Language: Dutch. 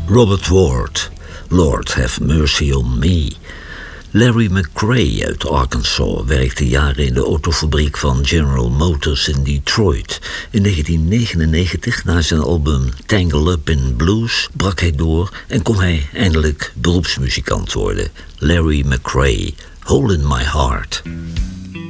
Robert Ward, Lord Have Mercy on Me. Larry McRae uit Arkansas werkte jaren in de autofabriek van General Motors in Detroit. In 1999, na zijn album Tangle Up in Blues, brak hij door en kon hij eindelijk beroepsmuzikant worden. Larry McRae, Hole in My Heart.